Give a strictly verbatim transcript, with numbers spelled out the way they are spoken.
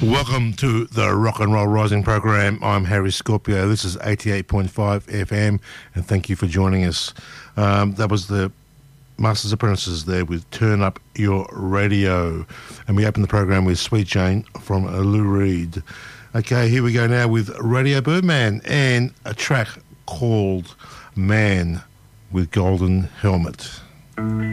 Welcome to the Rock and Roll Rising program. I'm Harry Scorpio. This is eighty-eight point five F M, and thank you for joining us. Um, that was the Masters Apprentices there with Turn Up Your Radio. And we open the program with Sweet Jane from Lou Reed. Okay, here we go now with Radio Birdman and a track called Man with Golden Helmet.